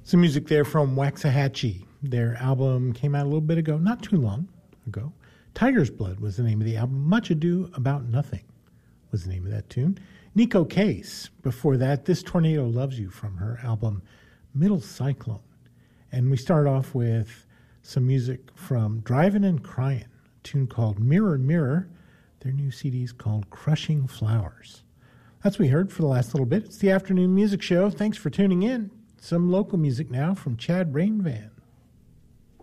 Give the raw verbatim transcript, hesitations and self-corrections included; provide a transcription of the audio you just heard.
Some music there from Waxahachie. Their album came out a little bit ago, not too long ago. Tiger's Blood was the name of the album. Much Ado About Nothing was the name of that tune. Nico Case, before that, This Tornado Loves You from her album Middle Cyclone. And we start off with some music from Drivin' and Cryin', a tune called Mirror Mirror. Their new C D is called Crushing Flowers. That's what we heard for the last little bit. It's the Afternoon Music Show. Thanks for tuning in. Some local music now from Chad Rainvan.